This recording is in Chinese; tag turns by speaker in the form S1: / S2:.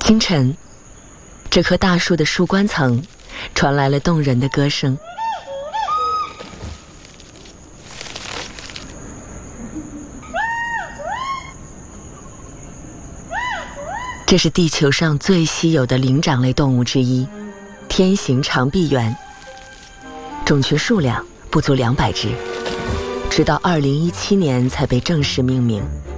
S1: 清晨，这棵大树的树冠层传来了动人的歌声。这是地球上最稀有的灵长类动物之一——天行长臂猿，种群数量不足200只，直到2017年才被正式命名。